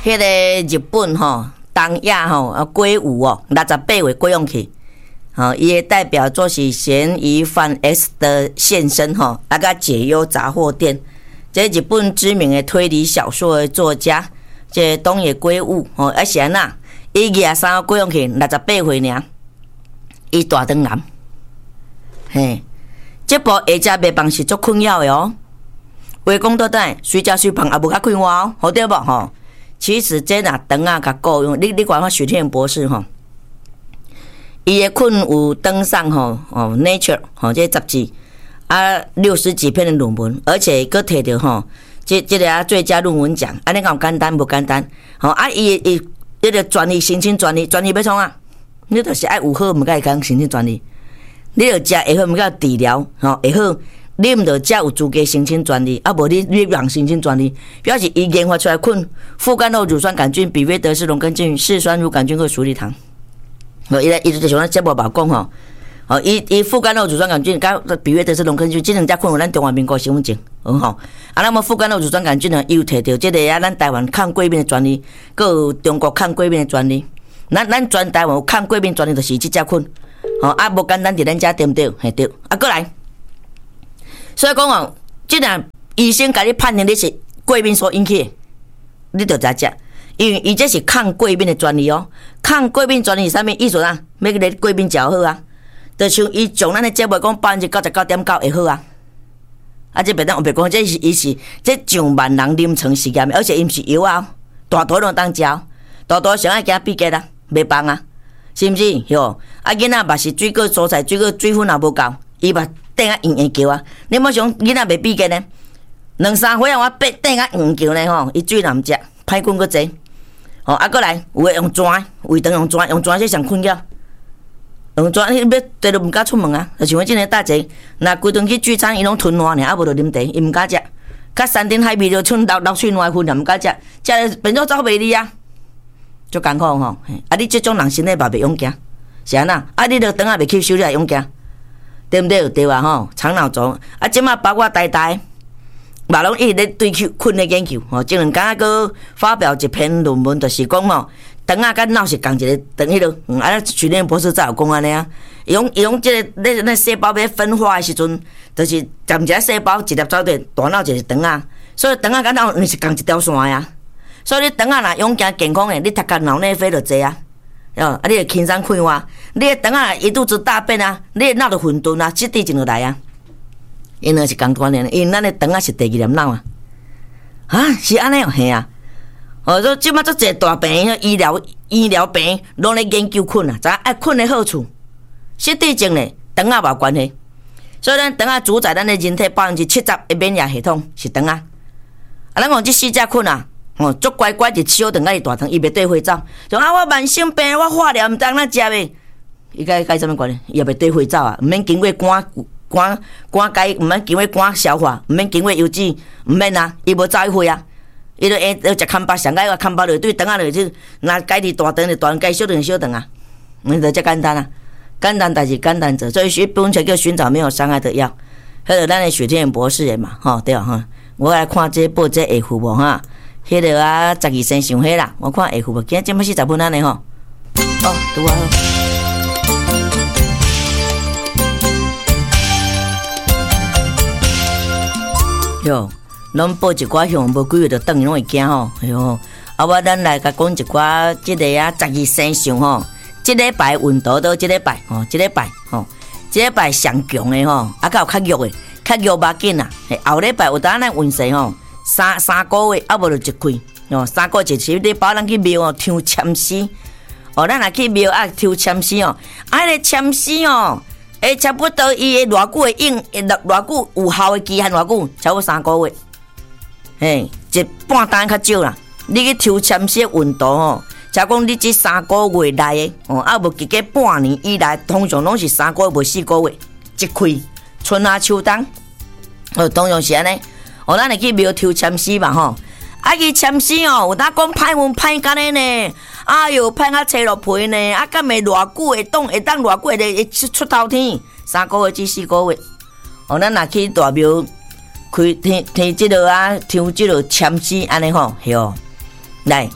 迄个日本东亚归伍68月归用去，伊的代表作是嫌疑犯 S 的现身那个解忧杂货店，这日本知名的推理小说的作家，这东野圭吾是安那，伊23归用去68岁尔，伊大长男，嘿，这部下只卖饭是足困扰的话讲倒转，随食随饭也无较快活好对无其实这若肠啊较够用，你看许天博士伊的困有登上Nature 这杂志60几篇的论文，而且佫摕到这个最佳论文奖，安尼讲简单无简单伊这个专利申请专利要创啊，你就是爱有好，毋该讲申请专利，你要食会好，毋该治疗会好。你毋着才有资格申请专利，无你让申请专利，表示伊研发出来困副甘露乳酸杆菌、比约德氏龙根菌、嗜酸乳杆菌和鼠李糖。伊就像咱节目报讲伊副甘露乳酸杆菌甲比约德氏龙根菌，这两只困有咱中华民国身份证，那么副甘露乳酸杆菌呢，伊有摕到这个咱台湾抗过敏的专利，佮有中国抗过敏的专利。咱全台湾有抗过敏专利，就是这只困无简单伫咱遮对毋对？嘿对，过来。所以讲既然医生甲你判定你是过敏所引起的，你就知影，因为伊这是抗过敏的专利抗过敏专利是啥物意思啊？要个过敏较好啊，就像伊从咱的节目讲99.9%会好这别当别讲，这是伊是这上万人临床实验，而且伊毋是药大多拢当食，大多上爱惊闭结袂放是毋是？囡仔嘛是水果蔬菜，水分也无够，伊嘛等下硬叫你莫想囡仔袂闭结呢，2-3岁我等下硬叫呢伊水难食，歹困佫济过来有诶用蛇，胃肠用蛇这上困扰。用蛇你要地都毋敢出门就像我即个大姐，若规顿去聚餐，伊拢吞烂尔，无就啉茶，伊毋敢食。较山珍海味就剩流水烂粉，也毋敢食，食变做走袂离足艰苦你即种人身体嘛袂勇行，是安那你着肠仔袂吸收，你也勇行。对毋对？对肠脑轴即马包括呆嘛拢一直咧对困的研究前两天佫发表一篇论文，就是讲肠仔甲脑是共一个肠迄落许念博士才有讲安尼伊讲即个那细胞要分化的时阵，就是占一个细胞一粒走对，大脑就是肠仔，所以肠仔甲脑是共一条线所以你肠仔若勇行健康的，你读个脑内啡就济你会轻松快活。你的肠仔一肚子大便你的脑就混沌质地就来因两是共款的，因咱的肠仔是第二粒脑是安尼嘿所以即马足侪大病医疗病拢咧研究困知影困的好处，实际上咧肠仔无关系。所以咱肠仔主宰咱的人体70%的免疫系统是肠仔咱讲即4只困足乖乖一小肠甲伊大肠，伊袂对火走。像我慢性病，我化疗毋知哪食诶，伊甲啥物关系？伊也袂对火走毋免经过肝解，毋免经过肝消化，毋免经过油脂，毋免伊无走去火伊就食康巴上解，康巴就对肠仔就若解伫大肠就大肠，解小肠小肠就遮简单简单代志简单做，所以本册叫寻找没有伤害的药。迄个咱的许天元博士的嘛，对我来看这报这下符无迄个12生上岁啦，我看下符无，今仔40分安尼拄好。哟，拢报一寡项，无几月就等于拢会惊我咱来甲讲一寡即个12生上即礼拜运道到即礼拜即礼拜上强的较有较弱的，较弱把紧后礼拜有当咱运势三个月无就一开3个月一礼拜咱去庙抽签诗咱若去庙抽签诗迄个签诗差不多伊的偌久的用偌久有效的期限偌久，差不多3个月一半单较少啦。你去抽签诗运动假讲你这3个月内的无计半年以来，通常拢是3个月无4个月一开春夏秋冬通常是安尼咱会去庙抽签诗嘛去签诗有当讲歹运歹干的呢，哎哟歹甲切落皮呢，敢会偌久会当偌久会出头天3个月至4个月咱若去大庙开听即落抽即落签诗安尼来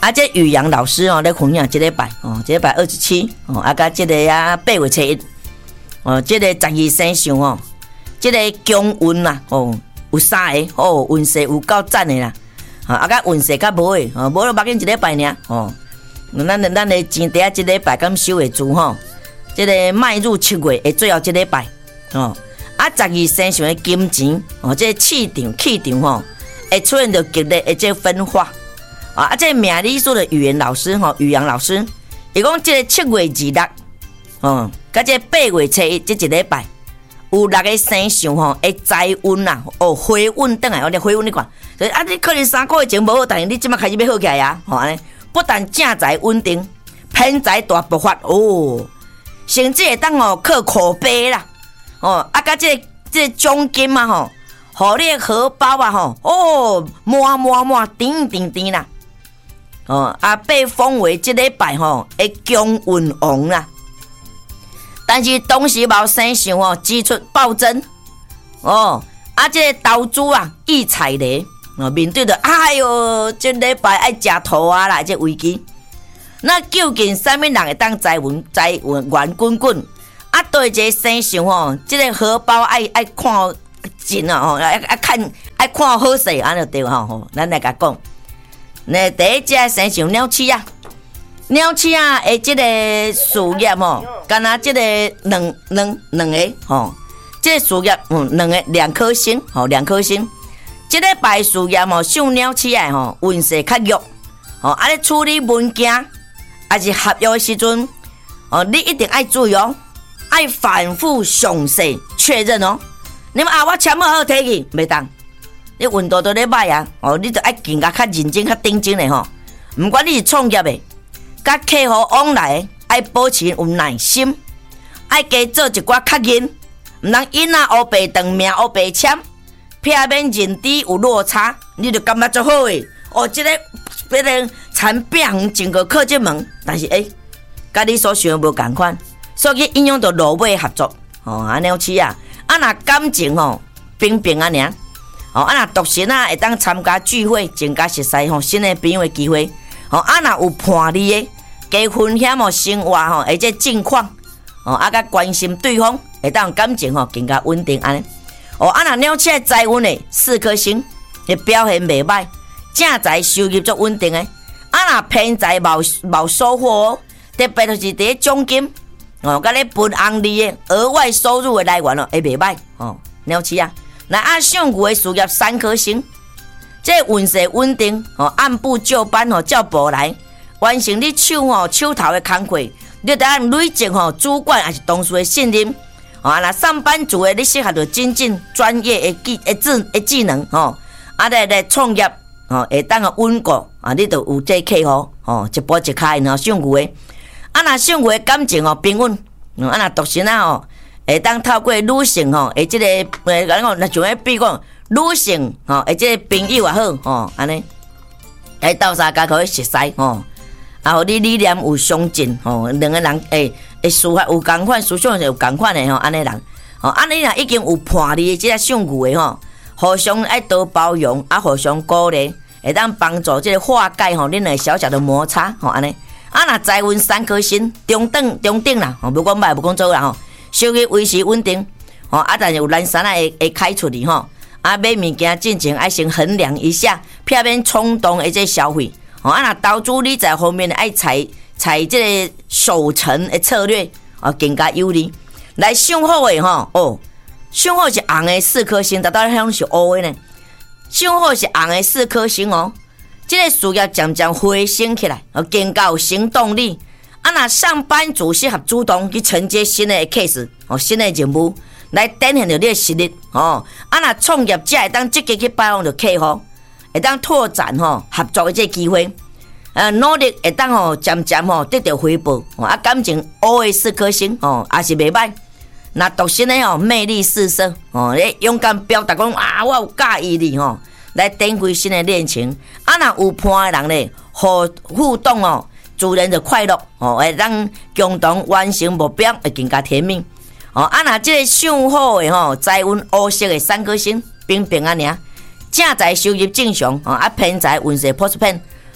啊，这宇阳老师哦，咧分享这礼拜哦，这礼拜27哦，啊，甲这个8月初1哦，这个12生肖哦，这个强运啦哦，有3个哦，运势有够赞的啦，啊，甲运势较无诶，哦，无就目紧一礼拜尔哦，咱的钱袋这礼拜敢收会住吼，这个迈入7月的最后这礼拜哦，啊，12生肖的金钱哦，这气场吼，会出现着激烈的这分化。啊！这命理术的语言老师吼，宇阳老师，伊讲这个7月26，哦，甲这8月初1这一礼拜，有6个生肖吼，会财运啦，哦，回运转来，我哋回运你看，所以啊，你可能3个月前无好，但是你即马开始要好起来啊，吼安尼，不但正财稳定，偏财大爆发哦，甚至会当哦靠口碑啦，哦，啊，甲这个奖金啊吼，互你荷包啊吼，哦，满甜啦。哦，啊，被封为这礼拜吼的强运王啦，但是同时冇生肖哦，支出暴增哦，啊，这个投资啊易踩雷哦，面对着哎哟，这礼拜爱食土啊啦，这危机，那究竟什么人会当财运圆滚滚？啊，对这个生肖吼，这个荷包爱看紧啊吼，爱看好势，安就对吼，咱来甲讲。那第一只生肖鸟鼠啊，鸟鼠啊，诶，这个事业吼，敢若这个两个吼，这个事业两颗星吼，2颗星。这个拜事业吼，属鸟鼠的吼，运势较弱吼，啊，咧处理文件还是合约的时阵，哦，你一定爱注意哦，爱反复详细确认哦。你们啊，我签好摕去，袂当。你运道都咧歹啊！哦，你着爱更加较认真、较认真的吼。毋管你是创业的，甲客户往来，爱保持有耐心，爱加做一寡确认，毋通因啊乌白长命乌白签，避免认知有落差，你着感觉足好诶。哦，这个产变远真个靠这门，但是甲你所想无共款，所以影响到路尾合作。哦，安尼起啊，啊若感情吼平平啊尔。哦，啊若独身啊，会当参加聚会，增加熟悉吼新的朋友的机会。哦，啊若有伴侣的，加分享吼生活吼，而且近况。哦，啊甲关心对方，会当感情吼更加稳定安尼。哦，啊若鸟鼠的财运的4颗星，的表现袂歹，正财收入足稳定的。啊若偏财冇收获哦，特别就是伫咧奖金，哦，甲咧分红利的额外收入的来源哦，会袂歹哦，鸟鼠啊。那按上古的事业3颗星，这运势稳定哦，按部就班哦，照步来完成你手头的工作，你得按累积主管还是同事的信任哦。那上班族的你适合着精进专业的技能哦，啊来创业哦，会当稳固啊，你就有这客户哦，一步一开哦，上古的啊，那上古的感情哦平稳，啊那独身啊哦。会当透过女性吼，即个讲，那像迄比如讲女性吼，即个朋友也好吼，安尼，斗相加可以熟悉吼，啊，互你理念有相近吼，两个人思法有共款，思想有共款的吼，安尼人，吼，安尼若已经有伴侣即个相互的吼，互相爱多包容，啊，互相鼓励，会当帮助即个化解吼，恁的小小的摩擦吼，安尼，啊，若财运3颗星，中等啦，吼，无讲歹，无讲做啦吼。收入维持稳定，哦啊，但是有难产啊会开出去吼，啊买物件进前爱先衡量一下，避免冲动的这消费，哦啊那投资理财方面爱采这个守成的策略，哦更加有利。来上好的吼，哦上好是红的4颗星，达到向是乌的呢，上好是红的4颗星哦，这个事业渐渐回升起来，哦更加有行动力。啊，那上班族适合主动去承接新的 case 哦，新的任务来展现着你的实力哦。啊，那创业者会当积极去拜访着客户，会当拓展合作的这机会，努力会当渐渐得到回报。啊，感情乌的4颗星哦，也是袂歹。那独身的魅力四射哦，勇敢表达讲啊，我有介意你来展开新的恋情。啊，那有伴的人咧，互动自然就快乐哦，会让共同完成目标会更加甜蜜哦。啊，那这个上好的财运乌色的3颗星，平平啊尔，正财收入正常哦，啊偏财运势普遍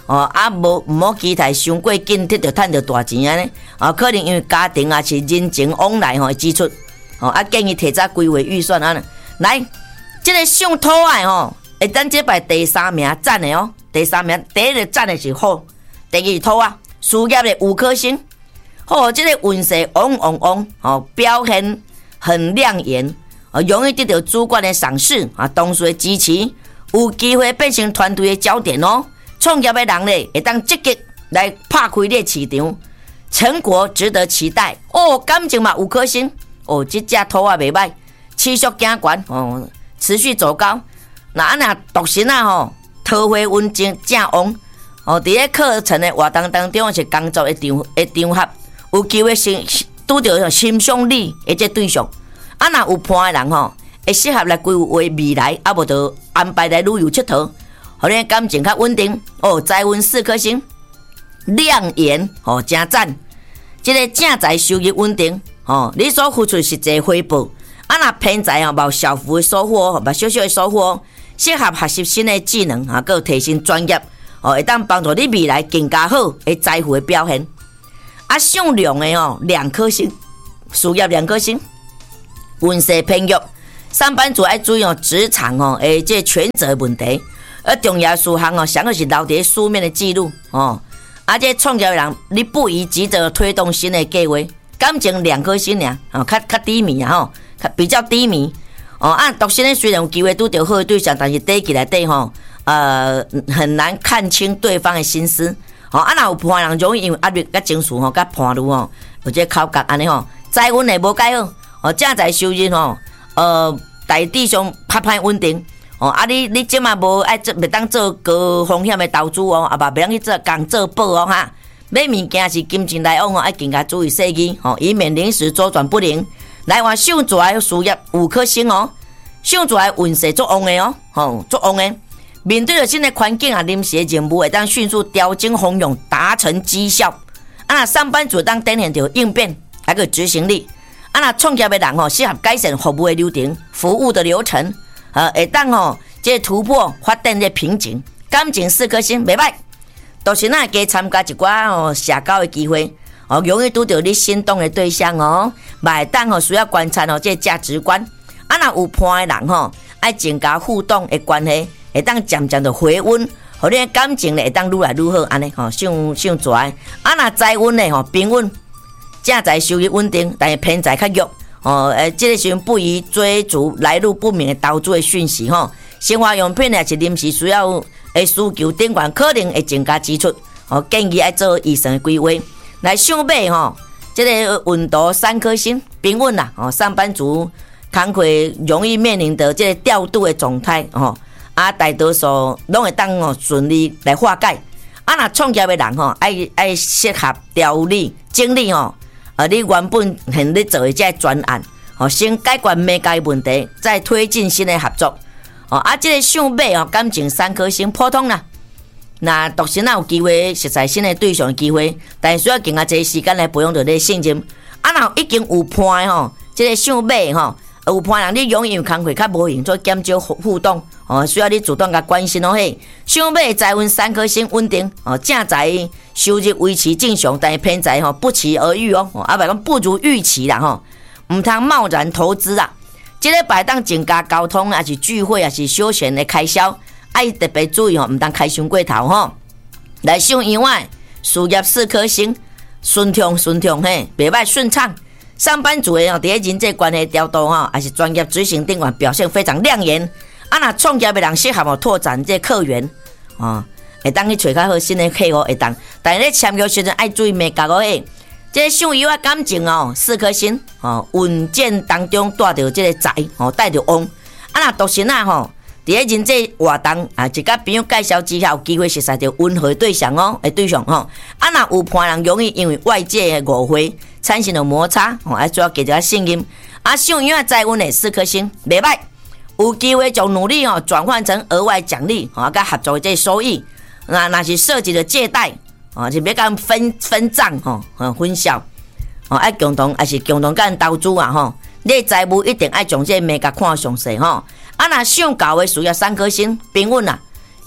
无毋好期待伤过紧，得着趁着大钱安尼，可能因为家庭也是人情往来支出，建议提早规划预算安尼。来，这个上土爱会当这摆第3名赞的哦，第3名第一个赞的是好，第2土啊，事业的5颗星，这个运势旺旺旺，表现很亮眼，容易得到主管的赏识，同事的支持，有机会变成团队的焦点哦。创业的人呢，会当积极来拍开你的市场，成果值得期待感情嘛5颗星，这只土啊袂歹，持续行悬，持续走高。那独身桃花运正旺，伫咧课程的活动当中是工作的场合，有机会拄到欣赏你的这对象。若有伴的人会适合来规划未来，无就安排来旅游佚佗，互你感情较稳定。财运4颗星，亮眼真赞。这个正财收入稳定，你所付出实际回报。若偏财无小幅的收获，无小小的收获，适合学习新的技能，佮提升专业，会当帮助你未来更加好的财富的表现。上量的2颗星，事业2颗星，运势偏弱，上班族要注意职场的这权责问题，而重要的事项上个是留伫书面的记录这创业的人，你不宜急着推动新的计划，感情2颗星尔，较低迷比较低迷独身的虽然有机会拄到好的对象，但是短期内底很难看清对方的心思若有伴人容易因为压力甲情绪甲伴侣有这口角安尼财运也无介好正财收入大致上歹稳定你即马无爱袂当做高风险的投资嘛袂当去做工做保哈。买物件是金钱来往爱更加注意细节以免临时周转不灵。来换上座的事业5颗星上座的运势足旺的足旺的。面对着新的环境临时的任务会当迅速调整方向，达成绩效。上班族当展现着应变还有执行力。创业的人适合改善服务的流程，服务的流程会当这突破发展的瓶颈。感情4颗星，袂歹。独身加参加一寡社交的机会容易拄到你心动的对象会当需要观察这价值观。若有伴的人爱增加互动的关系，会当渐渐的回温，互你的感情会当愈来愈好安尼上座的。若财运呢平稳，正财收入稳定，但是偏财较弱这个时阵不宜追逐来路不明的投资的讯息生活用品也是临时需要的需求顶悬，可能会增加支出建议爱做预算的规划。来上尾这个运度3颗星，平稳啦上班族工课容易面临的这个调度的状态大多数拢会当顺利来化解。若创业的人爱适合调理整理你原本现在做的这个专案先解决每个问题，再推进新的合作这个上尾感情3颗星，普通啦。那独身有机会熟悉新的对象的机会，但是需要更加多时间来培养着你的信任。若已经有伴这个上尾有伴人你容易因为工课较无闲，做减少互动需要你主动甲关心嘿。上尾财运3颗星，稳定正财收入维持正常，但是偏财不期而遇袂讲不如预期啦唔通贸然投资啊。这个摆当增加交通还是聚会还是休闲的开销，爱特别注意唔当开伤过头来上以外，事业4颗星，顺畅嘿，袂歹顺畅。上班族的伫咧人际关系调度还是专业执行顶悬表现非常亮眼。若创业的人适合拓展这客源会当去找较好新的客户会当，但是咧签约时阵爱注意美角这个上游感情4颗星运荐当中带着这个财带着旺。若独身伫咧人际活动一甲朋友介绍之下，有机会熟悉到温和对象对象若有伴人容易因为外界的误会产生了摩擦要主要给一下信任。上游财运的4颗星，袂歹，有机会将努力转换成额外奖励甲合作的这收益。那是涉及的借贷是别讲分账分销爱共同还是共同甲人投资你财务一定爱将这个面甲看详细若上高的事业3颗星，平稳啦。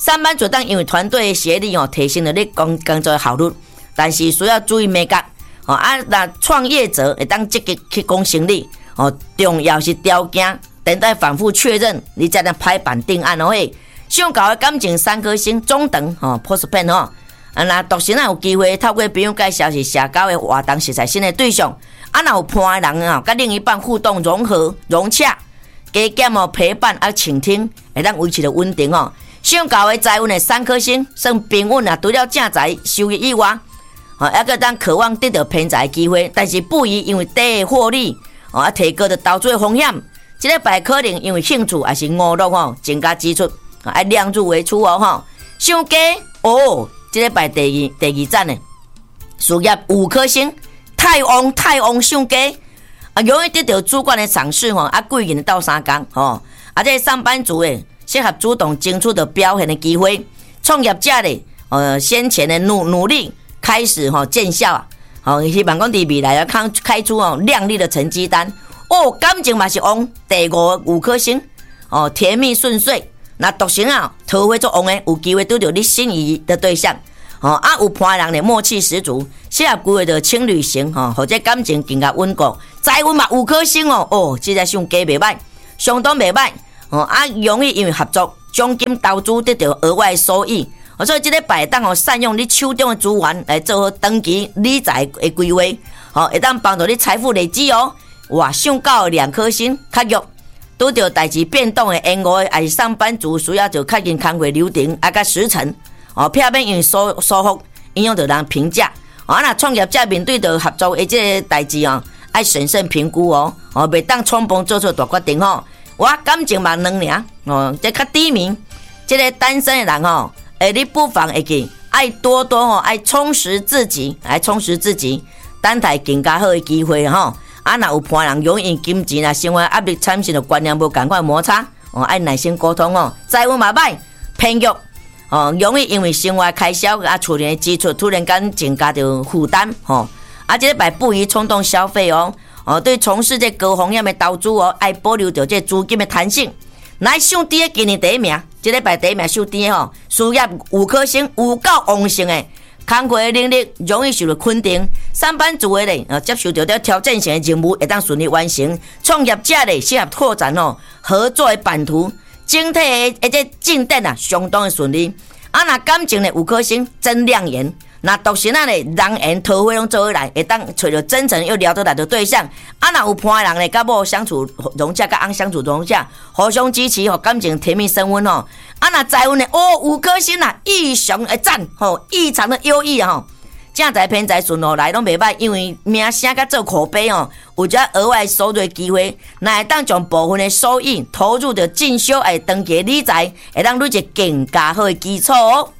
上班族当因为团队协力提升了你工作的效率，但是需要注意美感那创业者会当积极去讲生理重要是条件，等待反复确认，你才能拍板定案嘿。上高的感情3颗星，中等postpan那独身有机会透过朋友介绍是社交的活动识在新的对象，若有伴的人甲另一半互动融合融洽，加减陪伴倾听，会当维持着稳定上高的财运的3颗星，算平稳除了正财收入以外还个当渴望得到偏财的机会，但是不宜因为低的获利提高的投资的风险。这个拜可能因为兴趣还是娱乐增加支出要量入为出上家这个拜第二站呢，事业5颗星，太旺上家容易得到主管的赏识贵人斗相共这上班族适合主动争取的表现的机会，创业者先前的努力开始见效希望讲伫未来要开出亮丽的成绩单感情嘛是旺，第5颗星甜蜜顺遂。那独身桃花作旺的，有机会拄到你心仪的对象有伴人的默契十足，适合规划的轻旅行或者感情更加稳固。财运嘛5颗星这个上家袂歹，相当袂歹容易因为合作奖金投资得到额外收益所以这个拜当善用你手中的资源来做好长期理财的规划会当帮助你财富累积哇，上高的2颗星，较弱。拄到代志变动的延误，还是上班族需要就较紧工作流程甲时程避免因为疏忽影响到人评价那创业者面对着合作的这个代志要审慎评估袂当冲动做出大决定我感情嘛2尔这较低迷，这个单身的人你不妨会记爱多爱充实自己，等待更加好的机会若有伴人容易金钱生活压力产生的观念无同款摩擦爱耐心沟通财运嘛歹偏弱容易因为生活开销厝里的支出突然间增加着负担这个拜不宜冲动消费对从事这高风险的投资爱保留着这资金的弹性。来上低的今年第一名，这个拜第一名上低事业5颗星，有够旺盛的。工作的能力容易受到肯定，上班族的接受到挑战性的任务会当顺利完成，创业者适合拓展合作的版图，整体的这进展相当的顺利。若感情5颗星真亮眼，那独身人缘桃花拢做起来，会当找到真诚又聊得来的对象。若有伴人甲某相处融洽，甲翁相处融洽，互相支持感情甜蜜升温若财运5颗星异常的赞异常的优异正财偏财顺来拢袂歹，因为名声甲做口碑有一额外收入的机会，那会当将部分的收益投入到进修长期理财，会当累积更加好的基础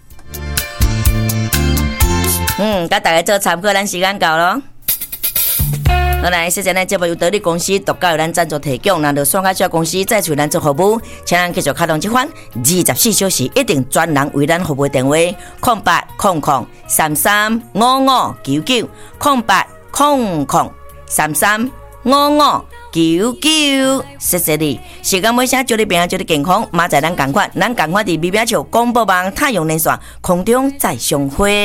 甲大家做参考，咱时间到咯。好来，谢谢咱节目由得力公司独家由咱赞助提供，那就双开小公司再找咱做服务，请咱继续开通这款24小时一定专人为咱服务的电话0800335599 0800335599，谢谢你。时间尾声，祝你平安，祝你健康，马仔咱赶快伫微表球广播网太阳连线空中再相会。